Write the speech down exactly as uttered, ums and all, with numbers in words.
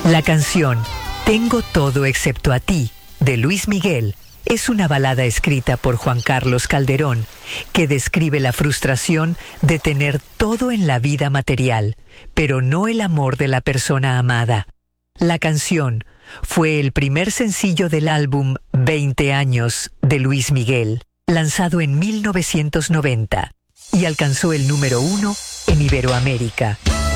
La canción Tengo todo excepto a ti, de Luis Miguel, es una balada escrita por Juan Carlos Calderón que describe la frustración de tener todo en la vida material, pero no el amor de la persona amada. La canción fue el primer sencillo del álbum veinte años de Luis Miguel, lanzado en mil novecientos noventa, y alcanzó el número uno en Iberoamérica.